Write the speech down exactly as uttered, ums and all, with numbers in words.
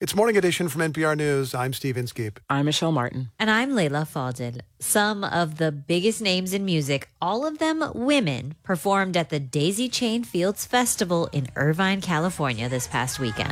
It's Morning Edition from N P R News. I'm Steve Inskeep. I'm Michelle Martin. And I'm Layla Fadel. Some of the biggest names in music, all of them women, performed at the Daisy Chain Fields Festival in Irvine, California this past weekend.